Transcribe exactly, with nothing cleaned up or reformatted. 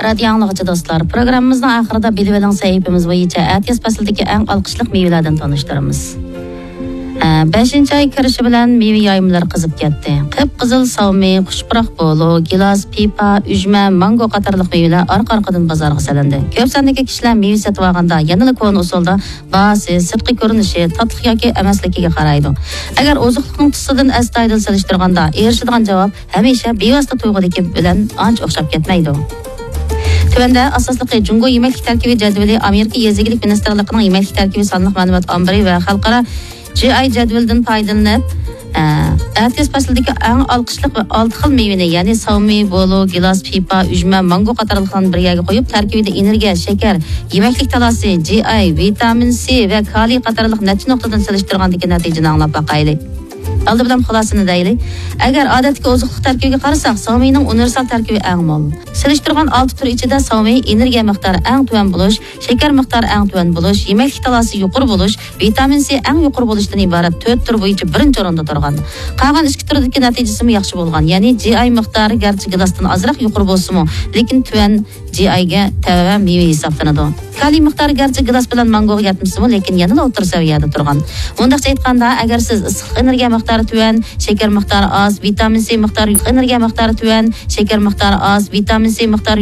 Radio anlıqçı dostlar, programımızın axırida bilib oling sahifamiz bo'yicha atiyaz faslidagi eng olqishliq mevalardan tanishtiramiz. beshinchi oy kirishi bilan meva yoyimlar qizib ketdi. Qip-qizil savmi, xushpuroq bolo, gilos, pipa, ujma, mango qatorliq mevalar orqa-orqadan bozorga salindi. Ko'p sondagi kishilar meva sotib olganda yanada ko'n usulda bahsi, sirtqi ko'rinishi, tatliq yoki emasligiga qaraydi. Agar oziqlikning tusidan astoydil solishtirganda erishadigan javob hamisha bevosita tuyg'udagi bilan ancha o'xshab ketmaydi. Tövəndə asaslıqı Cungo yeməklik tərkibi cədvəli Amerika Yezigilik Ministerliğinin yeməklik tərkibi sanlıq məlumat ambiri və xalqara G I cədvəldən faydalanıb atiyaz faslidagi eng olqishliq və olti xil mevani, ya'ni savmi, bolo, gilos, pipa, ujma, mango qatorliqlarni bir yerga qo'yib, tarkibida energiya, shakar, yeməklik talasi, G I, vitamin C və kaliy qatorliq necha nuqtadan solishtirgandagi natijani anglab baqaylik. Aldı bilan xulasini deylik. Agar odatdagi oziqlik tarkibiga qarasak, savmining universal tarkibi eng mo'l. Solishtirgan olti tur ichida savmi energiya miqdori eng tuvan bo'lish, shakar miqdori eng tuvan bo'lish, yeməklik talasi yuqori bo'lish, vitamin C eng yuqori bo'lishdan iborat to'rt tur bo'yicha birinchi o'rinda turgan. Qolgan ikki turdagi natijasi yaxshi bo'lgan. Ya'ni G I miqdori garchi gilosdan ozroq yuqori bo'lsa-mu, lekin tuvan G I ga tava meva hisoblanadi. Kaliy miqdori garchi gilos bilan mangoga yetmasa-mu, lekin yana o'rta saviyada turgan. Bundaqcha aytganda, agar siz issiq energiya miqdori tuvan, shakar miqdori oz, vitamin C miqdori yuqori, energiya miqdori tuvan, shakar miqdori oz, vitamin C miqdori